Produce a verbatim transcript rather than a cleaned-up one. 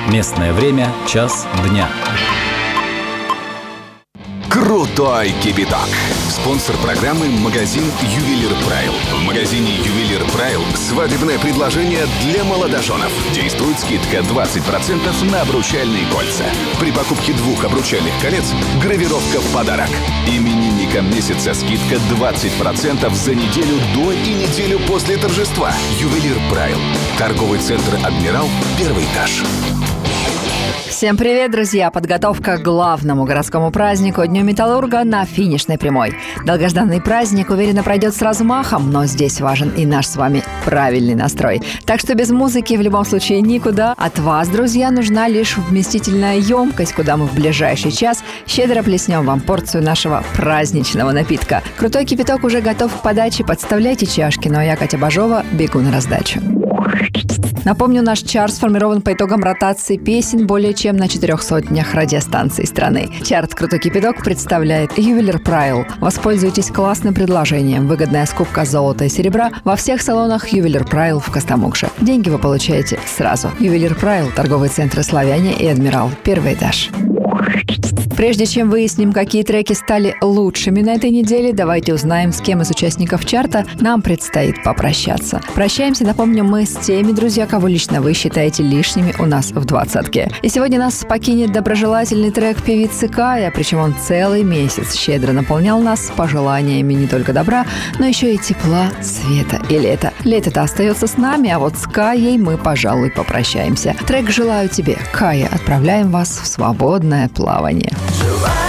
Местное время – час дня. Крутой кипяток. Спонсор программы – магазин «Ювелир Прайл». В магазине «Ювелир Прайл» свадебное предложение для молодоженов. Действует скидка двадцать процентов на обручальные кольца. При покупке двух обручальных колец – гравировка в подарок. Именинникам месяца скидка двадцать процентов за неделю до и неделю после торжества. «Ювелир Прайл». Торговый центр «Адмирал», первый этаж. Всем привет, друзья! Подготовка к главному городскому празднику Дню Металлурга на финишной прямой. Долгожданный праздник уверенно пройдет с размахом, но здесь важен и наш с вами правильный настрой. Так что без музыки в любом случае никуда. От вас, друзья, нужна лишь вместительная емкость, куда мы в ближайший час щедро плеснем вам порцию нашего праздничного напитка. Крутой кипяток уже готов к подаче. Подставляйте чашки, ну а я, Катя Бажова, бегу на раздачу. Напомню, наш чарт сформирован по итогам ротации песен более чем на четырех сотнях радиостанций страны. Чарт «Крутой кипяток» представляет «Ювелир Прайл». Воспользуйтесь классным предложением. Выгодная скупка золота и серебра во всех салонах «Ювелир Прайл» в Костомукше. Деньги вы получаете сразу. «Ювелир Прайл», торговые центры «Славяне» и «Адмирал», первый этаж. Прежде чем выясним, какие треки стали лучшими на этой неделе, давайте узнаем, с кем из участников чарта нам предстоит попрощаться. Прощаемся, напомню, мы с теми, друзья, кого лично вы считаете лишними у нас в двадцатке. И сегодня нас покинет доброжелательный трек певицы Кая, причем он целый месяц щедро наполнял нас пожеланиями не только добра, но еще и тепла, света и лета. Лето-то остается с нами, а вот с Каей мы, пожалуй, попрощаемся. Трек «Желаю тебе». Кая, отправляем вас в свободное плавание.